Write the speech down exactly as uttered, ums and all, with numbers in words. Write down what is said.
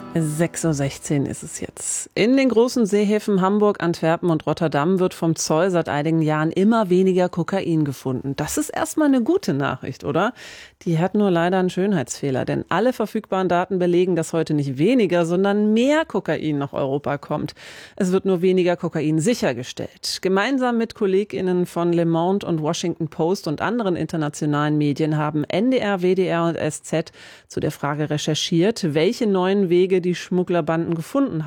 sechs Uhr sechzehn ist es jetzt. In den großen Seehäfen Hamburg, Antwerpen und Rotterdam wird vom Zoll seit einigen Jahren immer weniger Kokain gefunden. Das ist erstmal eine gute Nachricht, oder? Die hat nur leider einen Schönheitsfehler, denn alle verfügbaren Daten belegen, dass heute nicht weniger, sondern mehr Kokain nach Europa kommt. Es wird nur weniger Kokain sichergestellt. Gemeinsam mit KollegInnen von Le Monde und Washington Post und anderen internationalen Medien haben N D R, W D R und S Z zu der Frage recherchiert, welche neuen Wege die Schmugglerbanden gefunden haben.